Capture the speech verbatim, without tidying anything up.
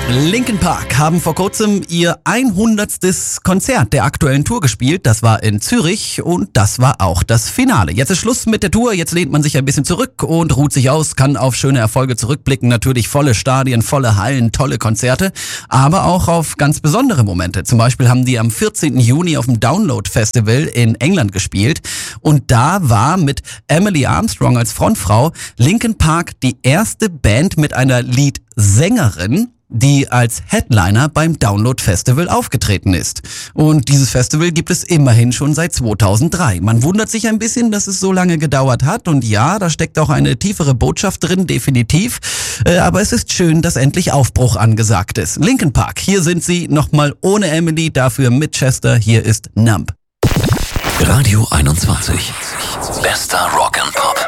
Linkin Park haben vor kurzem ihr hundertstes Konzert der aktuellen Tour gespielt. Das war in Zürich und das war auch das Finale. Jetzt ist Schluss mit der Tour, jetzt lehnt man sich ein bisschen zurück und ruht sich aus, kann auf schöne Erfolge zurückblicken. Natürlich volle Stadien, volle Hallen, tolle Konzerte, aber auch auf ganz besondere Momente. Zum Beispiel haben die am vierzehnten Juni auf dem Download Festival in England gespielt und da war mit Emily Armstrong als Frontfrau Linkin Park die erste Band mit einer Leadsängerin, die als Headliner beim Download Festival aufgetreten ist. Und dieses Festival gibt es immerhin schon seit zweitausenddrei. Man wundert sich ein bisschen, dass es so lange gedauert hat. Und ja, da steckt auch eine tiefere Botschaft drin, definitiv. Äh, aber es ist schön, dass endlich Aufbruch angesagt ist. Linkin Park, hier sind sie, nochmal ohne Emily, dafür mit Chester. Hier ist Numb. Radio einundzwanzig. Bester Rock and Pop.